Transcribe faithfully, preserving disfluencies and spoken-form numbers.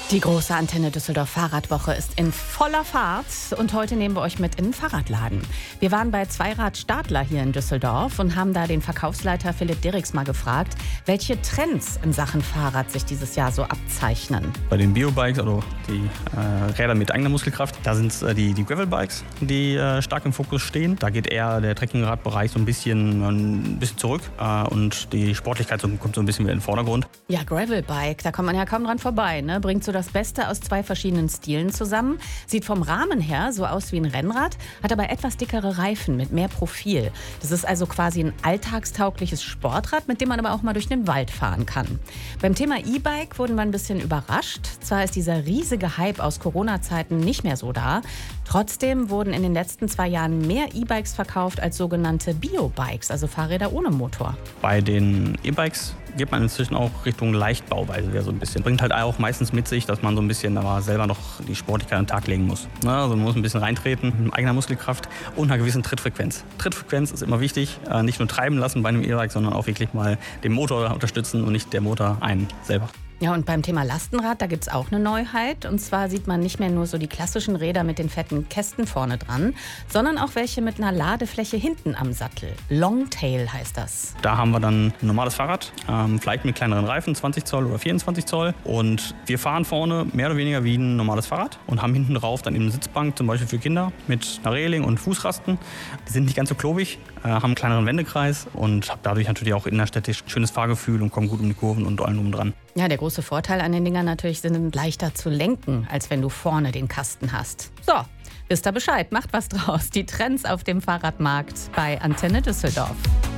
Die große Antenne Düsseldorf Fahrradwoche ist in voller Fahrt und heute nehmen wir euch mit in den Fahrradladen. Wir waren bei Zweirad Stadler hier in Düsseldorf und haben da den Verkaufsleiter Philipp Dirks mal gefragt, welche Trends in Sachen Fahrrad sich dieses Jahr so abzeichnen. Bei den Biobikes, also die äh, Räder mit eigener Muskelkraft, da sind es äh, die, die Gravelbikes, die äh, stark im Fokus stehen. Da geht eher der Trekkingradbereich so ein bisschen, ein bisschen zurück äh, und die Sportlichkeit so, kommt so ein bisschen wieder in den Vordergrund. Ja, Gravelbike, da kommt man ja kaum dran vorbei, ne? Bringt so das Beste aus zwei verschiedenen Stilen zusammen. Sieht vom Rahmen her so aus wie ein Rennrad, hat aber etwas dickere Reifen mit mehr Profil. Das ist also quasi ein alltagstaugliches Sportrad, mit dem man aber auch mal durch den Wald fahren kann. Beim Thema E-Bike wurden wir ein bisschen überrascht. Zwar ist dieser riesige Hype aus Corona-Zeiten nicht mehr so da. Trotzdem wurden in den letzten zwei Jahren mehr E-Bikes verkauft als sogenannte Biobikes, also Fahrräder ohne Motor. Bei den E-Bikes geht man inzwischen auch Richtung Leichtbauweise wieder so ein bisschen. Bringt halt auch meistens mit sich, dass man so ein bisschen aber selber noch die Sportlichkeit an den Tag legen muss. Also man muss ein bisschen reintreten mit eigener Muskelkraft und einer gewissen Trittfrequenz. Trittfrequenz ist immer wichtig, nicht nur treiben lassen bei einem E-Bike, sondern auch wirklich mal den Motor unterstützen und nicht der Motor einen selber. Ja, und beim Thema Lastenrad, da gibt's auch eine Neuheit. Und zwar sieht man nicht mehr nur so die klassischen Räder mit den fetten Kästen vorne dran, sondern auch welche mit einer Ladefläche hinten am Sattel. Longtail heißt das. Da haben wir dann ein normales Fahrrad, ähm, vielleicht mit kleineren Reifen, zwanzig Zoll oder vierundzwanzig Zoll. Und wir fahren vorne mehr oder weniger wie ein normales Fahrrad und haben hinten drauf dann eben eine Sitzbank, zum Beispiel für Kinder, mit einer Reling und Fußrasten. Die sind nicht ganz so klobig, äh, haben einen kleineren Wendekreis und haben dadurch natürlich auch innerstädtisch ein schönes Fahrgefühl und kommen gut um die Kurven und allem drum dran. Ja, der große Vorteil an den Dingern natürlich, sind leichter zu lenken, als wenn du vorne den Kasten hast. So, wisst ihr Bescheid, macht was draus. Die Trends auf dem Fahrradmarkt bei Antenne Düsseldorf.